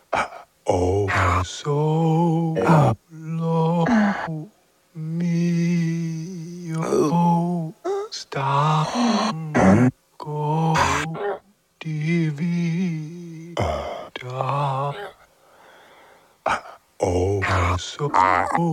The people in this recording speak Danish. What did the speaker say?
Oh, so low me, oh, stop, go, divi, da. Oh, so